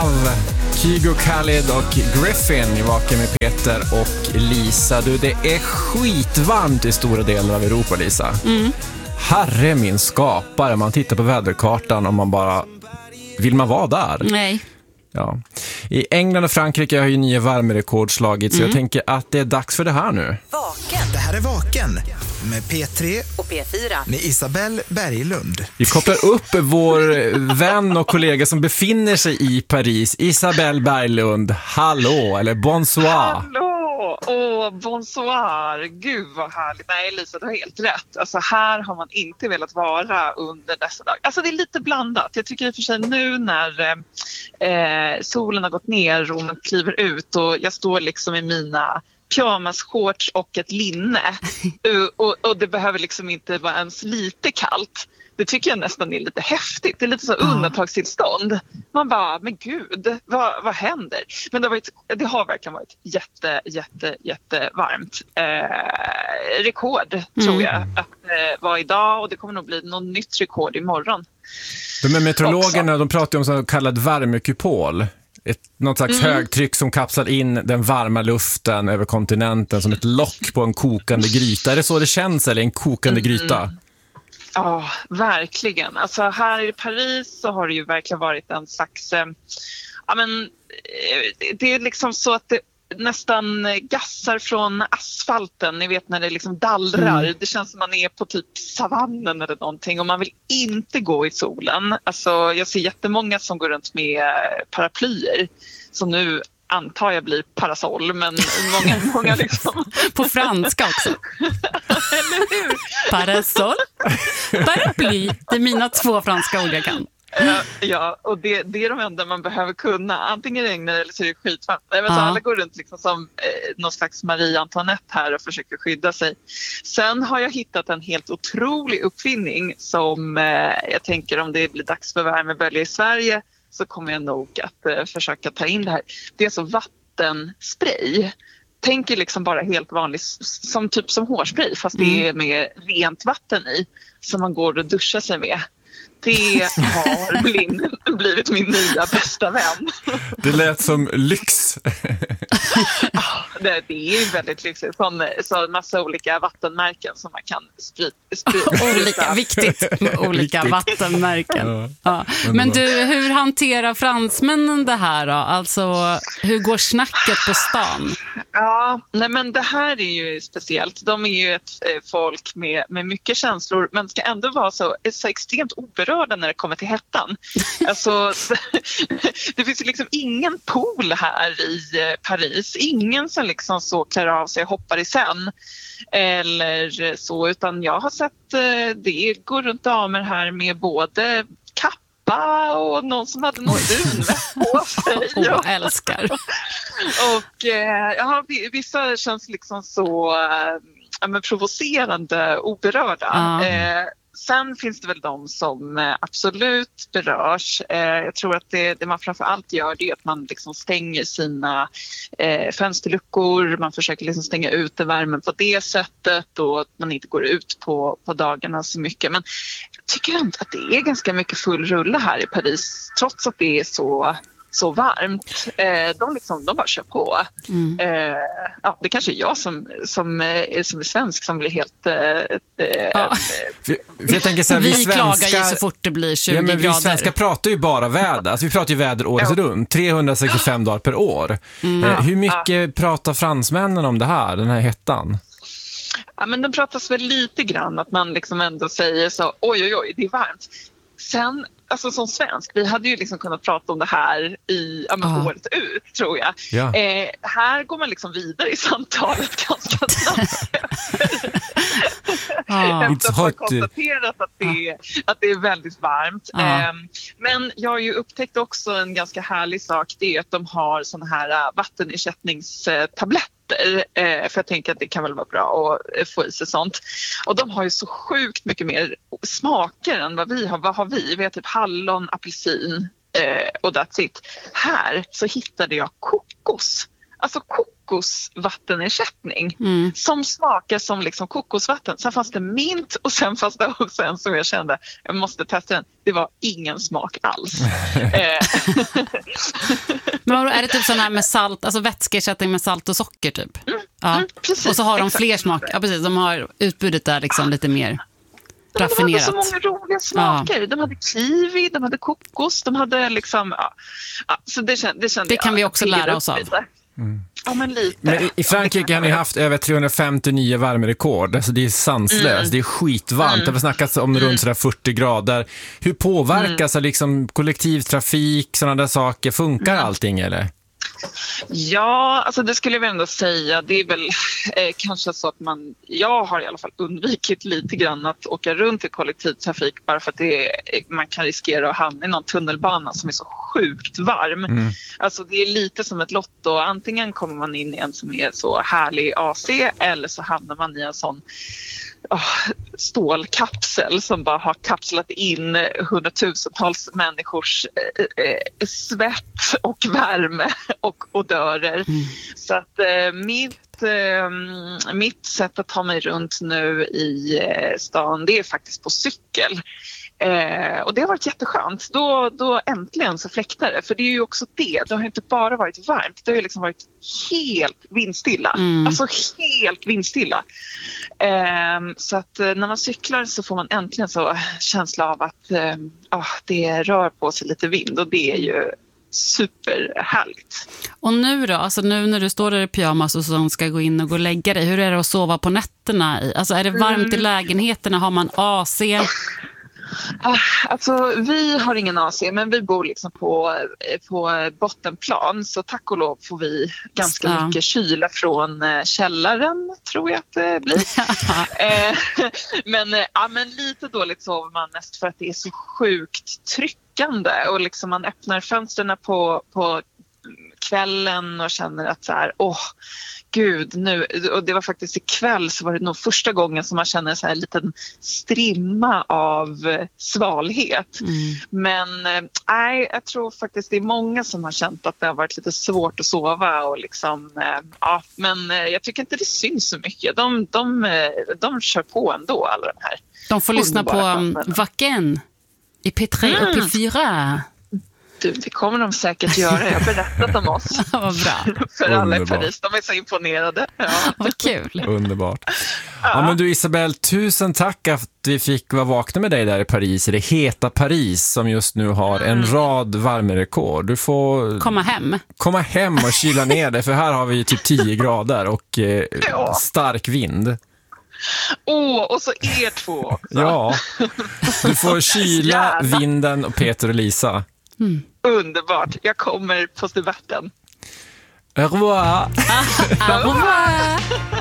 Love, Kygo Khaled och Griffin i Vaken med Peter och Lisa. Du, det är skitvarmt i stora delar av Europa, Lisa. Herre min skapare, man tittar på väderkartan och man bara... Vill man vara där? Nej. Ja. I England och Frankrike har ju nya värmerekord slagit, så jag tänker att det är dags för det här nu. Vaken. Det här är Vaken med P3 och P4 med Isabelle Berglund. Vi kopplar upp vår vän och kollega som befinner sig i Paris, Isabelle Berglund. Hallå, eller bonsoir. Hallå, bonsoir. Gud vad härligt. Nej, Lisa, du har helt rätt. Alltså här har man inte velat vara under dessa dagar. Alltså det är lite blandat. Jag tycker i och för sig nu när solen har gått ner och man kliver ut och jag står liksom i mina pyjamasshorts och ett linne och det behöver liksom inte vara ens lite kallt. Det tycker jag nästan är lite häftigt. Det är lite så undantagstillstånd. Man bara, men gud, vad händer? Men det har verkligen varit jätte varmt. Rekord tror jag att var idag, och det kommer nog bli något nytt rekord imorgon. De här meteorologerna, de pratar ju om så kallad värmekupol. Något slags högtryck som kapslar in den varma luften över kontinenten som ett lock på en kokande gryta. Är det så det känns, eller en kokande gryta? Ja, verkligen. Alltså här i Paris så har det ju verkligen varit en slags... det är liksom så att det nästan gassar från asfalten. Ni vet när det liksom dallrar. Det känns som man är på typ savannen eller någonting. Och man vill inte gå i solen. Alltså jag ser jättemånga som går runt med paraplyer. Så nu antar jag blir parasoll. Men många liksom... På franska också. Eller hur? Parasoll. Paraply. Det är mina 2 franska ord jag kan. Ja, och det är de enda man behöver kunna. Antingen regnar eller så är det skitvarmt. Alla går runt liksom som någon slags Marie Antoinette här och försöker skydda sig. Sen har jag hittat en helt otrolig uppfinning som jag tänker, om det blir dags för värmebölja i Sverige så kommer jag nog att försöka ta in det här. Det är alltså vattenspray. Tänker liksom bara helt vanligt som hårspray, fast det är med rent vatten i som man går och duschar sig med. Det har blivit min nya bästa vän. Det lät som lyx. Det är ju väldigt lyxigt. Så en massa olika vattenmärken som man kan sprita. Viktigt med olika vattenmärken. Ja. Men du, hur hanterar fransmännen det här då? Alltså, hur går snacket på stan? Ja, nej men det här är ju speciellt. De är ju ett folk med mycket känslor, men ska ändå vara så extremt oberörda när det kommer till hettan. Alltså, det finns ju liksom ingen pool här i Paris. Ingen som liksom så klär av sig och hoppar i sen eller så, utan jag har sett det går runt damer här med både kappa och någon som hade någon dunväst på sig. Jag älskar. Och vissa känns liksom så provocerande, oberörda. Sen finns det väl de som absolut berörs. Jag tror att det man framförallt gör, det är att man liksom stänger sina fönsterluckor. Man försöker liksom stänga ut värmen på det sättet och att man inte går ut på dagarna så mycket. Men jag tycker inte att det är ganska mycket full rulle här i Paris, trots att det är så varmt. De bara kör på. Det kanske är jag som är svensk som blir helt... jag tänker så här, vi klagar ju så fort det blir 20 grader. Vi svenskar pratar ju bara väder. Alltså, vi pratar ju väder året runt. 365 dagar per år. Hur mycket pratar fransmännen om det här, den här hettan? Ja, men de pratas väl lite grann att man liksom ändå säger så, oj, det är varmt. Sen, alltså som svensk, vi hade ju liksom kunnat prata om det här i året ut, tror jag. Ja. Här går man liksom vidare i samtalet ganska snabbt efter att man konstaterat att det är väldigt varmt. Men jag har ju upptäckt också en ganska härlig sak, det är att de har såna här vattenersättningstabletter. För jag tänker att det kan väl vara bra att få i sig sånt. Och de har ju så sjukt mycket mer smaker än vad vi har. Vad har vi? Vi har typ hallon, apelsin och that's it. Här så hittade jag kokos. Alltså kokosvattenersättning som smakar som liksom kokosvatten. Sen fanns det mint och sen fanns det också en som jag kände, jag måste testa den. Det var ingen smak alls. Men är det typ sån här med salt, alltså vätskeersättning med salt och socker typ? Precis, och så har de exakt. fler smaker. Ja, precis. De har utbudet där liksom lite mer raffinerat. De hade så många roliga smaker. De hade kiwi, de hade kokos, de hade liksom... så det kände det kan vi också lära oss av. Ja, men lite. Men i Frankrike har ni haft över 359 värmerekord. Alltså det är sanslöst, det är skitvarmt. Det har snackats om runt sådär 40 grader. Hur påverkas liksom kollektivtrafik, sådana där saker? Funkar allting eller? Ja, alltså det skulle jag väl ändå säga. Det är väl kanske så att jag har i alla fall undvikit lite grann att åka runt i kollektivtrafik bara för att man kan riskera att hamna i någon tunnelbana som är så sjukt varm. Alltså det är lite som ett lotto. Antingen kommer man in i en som är så härlig AC eller så hamnar man i en sån stålkapsel som bara har kapslat in hundratusentals människors svett och värme och odörer. Så att mitt sätt att ta mig runt nu i stan, det är faktiskt på cykel. Och det har varit jätteskönt. Då äntligen så fläktar det. För det är ju också det har inte bara varit varmt. Det har ju liksom varit helt vindstilla. Alltså helt vindstilla. Så att när man cyklar så får man äntligen så känsla av att det rör på sig lite vind. Och det är ju superhärligt. Och nu då? Alltså nu när du står där i pyjamas och så ska gå in och gå och lägga dig. Hur är det att sova på nätterna? Alltså är det varmt i lägenheterna? Har man AC? Alltså vi har ingen AC, men vi bor liksom på bottenplan, så tack och lov får vi ganska mycket kyla från källaren, tror jag att det blir. Men lite dåligt sover man mest för att det är så sjukt tryckande och liksom man öppnar fönsterna på kvällen och känner att så här, gud, nu, och det var faktiskt ikväll så var det nog första gången som man känner så här en liten strimma av svalhet. Men jag tror faktiskt det är många som har känt att det har varit lite svårt att sova och liksom, men jag tycker inte det syns så mycket. De kör på ändå, alla de här. De får lyssna på Wacken i P3 och P4. Du, det kommer de säkert göra. Jag har berättat om oss. Vad bra. För alla i Paris. De är så imponerade. Ja. Vad kul. Underbart. Ja, men du Isabelle, tusen tack att vi fick vara vakna med dig där i Paris. I det heta Paris som just nu har en rad värmerekord. Du får komma hem och kyla ner det. För här har vi typ 10 grader och stark vind. Och så er två också. Ja, du får kyla vinden och Peter och Lisa. Underbart. Jag kommer på Stiberten. Au revoir. Au revoir.